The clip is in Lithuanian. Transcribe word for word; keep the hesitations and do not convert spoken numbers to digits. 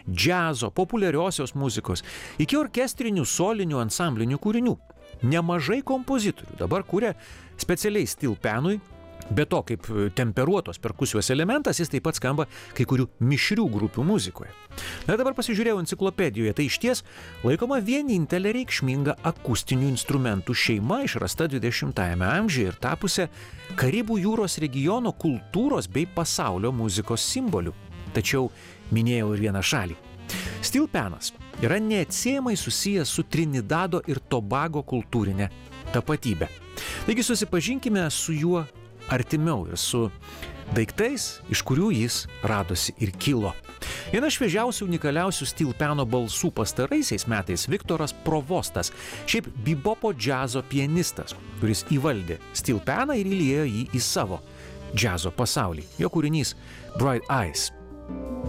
džiazo, populiariosios muzikos, iki orkestrinių, solinių, ansamblinių kūrinių. Nemažai kompozitorių dabar kuria specialiai steel panui, be to kaip temperuotos perkusijos elementas, jis taip pat skamba kai kurių mišrių grupių muzikoje. Na dabar pasižiūrėjau enciklopedijoje, tai išties laikoma vienintelė reikšminga akustinių instrumentų šeima išrasta dvidešimtajame amžiuje ir tapusi Karibų jūros regiono kultūros bei pasaulio muzikos simboliu. Tačiau minėjau ir vieną šalį. Steel panas yra neatsiejamai susijęs su Trinidado ir Tobago kultūrinė tapatybė. Taigi susipažinkime su juo artimiau ir su daiktais, iš kurių jis radosi ir kilo. Viena šviežiausių, unikaliausių steel pano balsų pastaraisiais metais Viktoras Provostas, šiaip bebopo džiazo pianistas, kuris įvaldė steel paną ir įliejo jį į savo džiazo pasaulį. Jo kūrinys Bright Eyes.